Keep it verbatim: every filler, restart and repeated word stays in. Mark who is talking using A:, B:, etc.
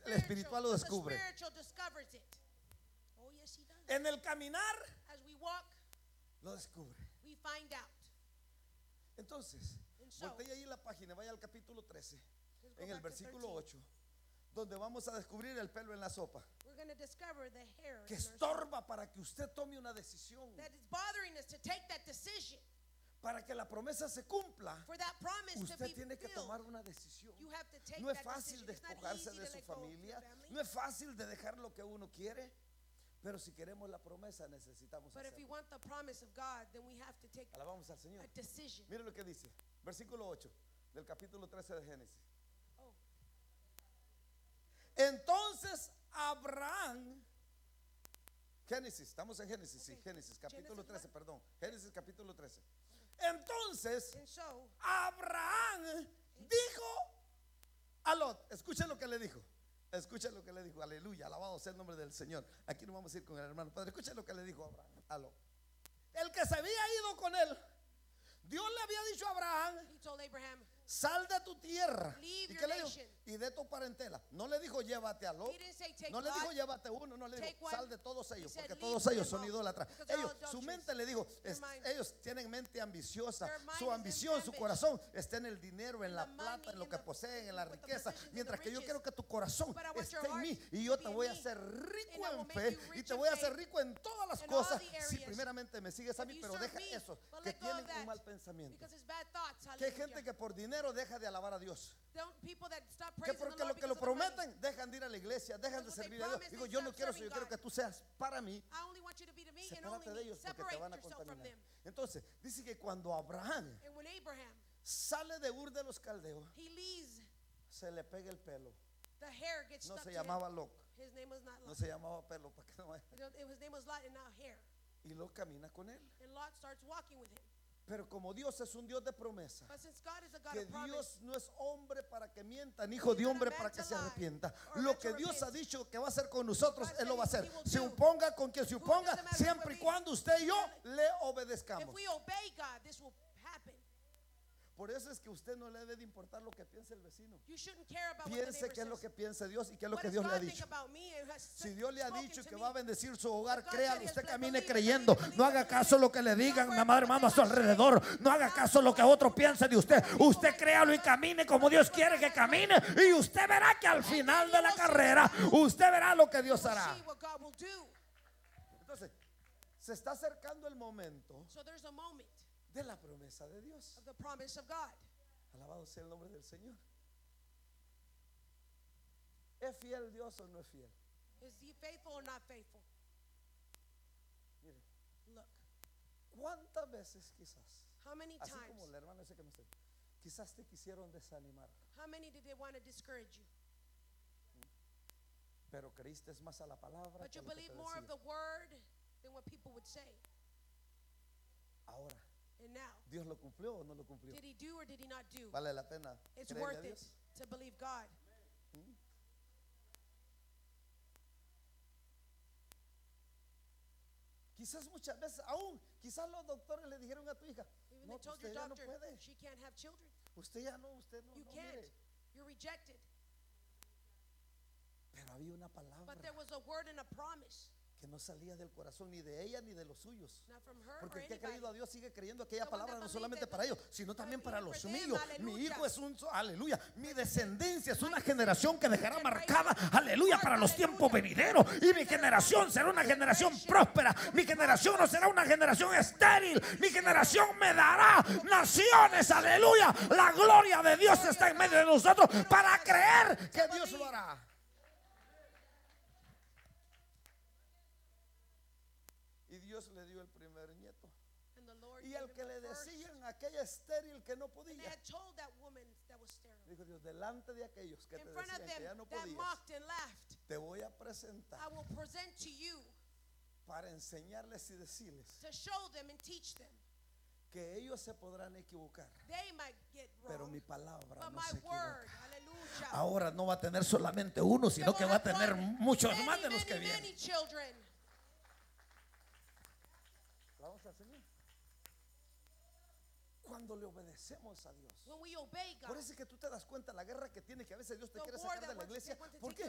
A: el espiritual lo descubre.
B: Oh, yes, he does.
A: En el caminar
B: As we walk,
A: lo descubre.
B: we find out.
A: Entonces,
B: And so,
A: voltee ahí la página, vaya al capítulo trece,
B: let's go
A: en el
B: back to
A: versículo
B: thirteen.
A: ocho, donde vamos a descubrir el pelo en la sopa,
B: We're going to discover the hair
A: que
B: in our soul
A: estorba para que usted tome una decisión,
B: that is bothering us to take that decision.
A: para que la promesa se cumpla.
B: For that promise to
A: Usted
B: be
A: tiene que
B: fulfilled,
A: tomar una decisión.
B: you have to take
A: No es
B: that
A: fácil
B: decision. It's not
A: despojarse
B: easy
A: de
B: to
A: su
B: let go of your
A: familia,
B: family.
A: no es fácil de dejar lo que uno quiere, pero si queremos la promesa necesitamos
B: But if we
A: hacerlo.
B: want the promise of God, then we have to take
A: Alabamos al Señor.
B: a decision.
A: Mire lo que dice, versículo ocho del capítulo trece de Génesis.
B: Oh.
A: Entonces Abraham, Génesis, estamos en Génesis, sí,
B: Okay.
A: Génesis capítulo
B: Genesis
A: trece,
B: what?
A: perdón, Génesis capítulo trece. Entonces
B: And so,
A: Abraham dijo a Lot, escuchen lo que le dijo, escuchen lo que le dijo, aleluya, alabado sea el nombre del Señor. Aquí no vamos a ir con el hermano padre, escuchen lo que le dijo Abraham a Lot, el que se había ido con él. Dios le había dicho a Abraham:
B: he told Abraham,
A: sal de tu tierra.
B: Leave
A: ¿Y
B: your
A: qué le dijo?
B: nation.
A: Y de tu parentela. No le dijo llévate a Lot.
B: he didn't say take
A: No le dijo
B: Lot,
A: llévate uno, no le
B: take
A: dijo
B: one.
A: sal de todos ellos,
B: He said,
A: porque
B: leave
A: todos ellos
B: them
A: son
B: all,
A: idólatras.
B: because they're
A: Ellos,
B: all
A: su
B: adulterers.
A: mente le dijo,
B: Their
A: es-
B: mind-
A: ellos tienen mente ambiciosa,
B: Their mind
A: su
B: is
A: ambición, su
B: ambitious.
A: corazón está en el dinero, en
B: In
A: la
B: the
A: plata,
B: money,
A: en lo
B: in
A: que
B: the-
A: poseen, en la
B: with the
A: riqueza,
B: possessions and
A: mientras
B: the
A: que yo
B: riches.
A: quiero que tu corazón
B: But I want
A: esté
B: your
A: en
B: heart
A: mí y yo
B: to
A: te
B: be
A: voy
B: in
A: a
B: me.
A: hacer rico
B: And I will
A: en
B: make
A: fe
B: you
A: y
B: rich
A: te
B: in
A: voy a hacer
B: faith
A: rico en todas las
B: in all
A: cosas
B: the
A: si
B: areas.
A: primeramente me sigues a
B: If
A: mí,
B: you
A: pero
B: serve
A: deja
B: me,
A: esos
B: but
A: que
B: let go of
A: tienen un
B: that,
A: mal pensamiento.
B: because it's bad thoughts.
A: Que hay
B: Hallelujah.
A: gente que por dinero deja de alabar a Dios.
B: Don't, people that stop
A: Que
B: praising the
A: porque
B: Lord
A: lo que lo
B: because of the money.
A: prometen dejan de ir a la iglesia, dejan de
B: Because what they
A: servir a Dios.
B: promise,
A: Digo,
B: they
A: yo no
B: stop
A: quiero eso, yo
B: serving
A: quiero
B: God.
A: que tú seas para mí.
B: I only want you to be to me and
A: Sepárate
B: only
A: de
B: me.
A: ellos porque te
B: Separate
A: van a
B: yourself from
A: contaminar.
B: them.
A: Entonces, dice que cuando Abraham
B: And when Abraham,
A: sale de Ur de los Caldeos,
B: he leaves,
A: se le pega el pelo.
B: the hair gets
A: No
B: stuck
A: se
B: to him.
A: llamaba Lot,
B: His name was not
A: no
B: Lot.
A: se llamaba pelo, para que no vaya.
B: It don't- it- His name was Lot and now hair.
A: Y Lot camina con él.
B: And Lot starts walking with him.
A: Pero como Dios es un Dios de promesa,
B: But since God is a God
A: que
B: of promise,
A: Dios no es hombre para que mienta, ni hijo de hombre para que se arrepienta. Lo que Dios ha dicho que va a hacer con nosotros, Él lo va a hacer. Se oponga con quien se oponga, siempre y cuando usted y yo le
B: if
A: obedezcamos.
B: we obey God, this will happen.
A: Por eso es que usted no le debe de importar lo que piense el vecino.
B: You shouldn't care about what the
A: Piense
B: neighbor
A: qué es lo
B: says.
A: que piensa Dios y qué es lo
B: What
A: que
B: does
A: Dios le ha
B: God think
A: dicho.
B: about me and has
A: Si Dios le ha
B: spoken
A: dicho
B: to
A: que
B: me?
A: va a bendecir su hogar,
B: God
A: créalo,
B: said,
A: usted
B: yes,
A: camine
B: believe it,
A: creyendo.
B: believe it,
A: No haga
B: believe
A: caso
B: it.
A: lo que le digan
B: Don't
A: la
B: worry
A: madre
B: about
A: mama a su
B: what they say.
A: alrededor. No haga caso lo que otro piense de usted. Usted créalo y camine como Dios quiere que camine. Y usted verá que al final de la carrera, usted verá lo que Dios
B: We'll
A: hará.
B: see what God will do.
A: Entonces, se está acercando el momento
B: So there's a moment
A: de la promesa de Dios.
B: of the promise of God.
A: Alabado sea el nombre del Señor. ¿Es fiel Dios o no es fiel?
B: Is he faithful or not faithful?
A: Mire,
B: Look,
A: ¿cuántas veces quizás,
B: how many
A: así
B: times,
A: como el hermano ese que me está, quizás te quisieron desanimar,
B: how many did they want to discourage you?
A: pero creíste más a la palabra
B: But
A: que
B: you
A: a lo que
B: believe
A: te
B: more of
A: decía?
B: the word than what people would say.
A: Ahora,
B: And now,
A: ¿Dios lo cumplió o no lo cumplió?
B: did he do or did he not do?
A: Vale la pena
B: It's
A: creerle a
B: worth it
A: Dios.
B: to believe God.
A: Quizás muchas veces, aún, quizás los doctores le dijeron a tu hija,
B: Even
A: no,
B: they told
A: usted
B: your
A: ya no
B: doctor
A: puede,
B: she can't have children.
A: usted ya no, usted no,
B: You
A: no,
B: can't.
A: mire.
B: You're rejected.
A: Pero había una palabra
B: But there was a word and a promise,
A: que no salía del corazón ni de ella ni de los suyos.
B: not from her
A: Porque
B: or
A: el que ha
B: anybody.
A: creído a Dios sigue creyendo aquella
B: The one
A: palabra
B: that
A: no
B: believes
A: solamente
B: that
A: para ellos,
B: believes,
A: sino
B: but
A: también para
B: even
A: los
B: for them,
A: míos. Mi
B: aleluya.
A: hijo es un, aleluya, mi descendencia es una generación que dejará marcada, aleluya, para los tiempos venideros. Y mi generación será una generación próspera. Mi generación no será una generación estéril. Mi generación me dará naciones, aleluya. La gloria de Dios está en medio de nosotros para creer que Dios lo hará. Y Dios le dio el primer nieto.
B: And the Lord
A: Y
B: gave
A: al
B: him
A: que
B: the
A: le
B: first.
A: decían aquella estéril que no
B: And they
A: podía,
B: had told that woman that was sterile.
A: dijo Dios, delante de aquellos que te
B: In front of
A: decían que ya
B: them
A: no
B: that
A: podías,
B: mocked and laughed,
A: te voy a presentar
B: I will present to you
A: para enseñarles y decirles
B: to show them and teach them.
A: que ellos se podrán equivocar,
B: They might get
A: pero
B: wrong,
A: mi palabra
B: but
A: no
B: my
A: se
B: word,
A: equivoca.
B: hallelujah,
A: Ahora no va a tener solamente uno, sino que va a tener muchos
B: many,
A: más de los que
B: many,
A: vienen.
B: many children.
A: Vamos al Señor. Cuando le obedecemos a Dios.
B: When we obey God,
A: Por eso es que tú te das cuenta la guerra que tiene, que a veces Dios te
B: The
A: quiere
B: war
A: sacar de
B: that
A: la
B: wants-
A: iglesia.
B: that wants to
A: ¿Por
B: take
A: qué?